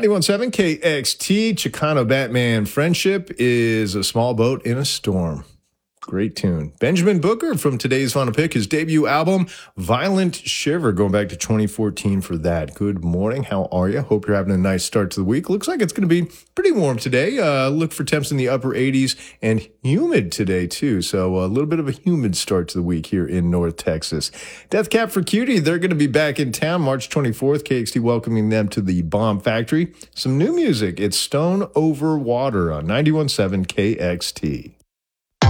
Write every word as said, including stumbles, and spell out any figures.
ninety-one point seven K X T, Chicano Batman, Friendship is a small boat in a storm. Great tune. Benjamin Booker from today's Final Pick, his debut album, Violent Shiver, going back to twenty fourteen for that. Good morning. How are you? Hope you're having a nice start to the week. Looks like it's going to be pretty warm today. Uh, look for temps in the upper eighties and humid today, too. So a little bit of a humid start to the week here in North Texas. Death Cab for Cutie, they're going to be back in town March twenty-fourth. K X T welcoming them to the Bomb Factory. Some new music. It's Stone Over Water on ninety-one point seven K X T.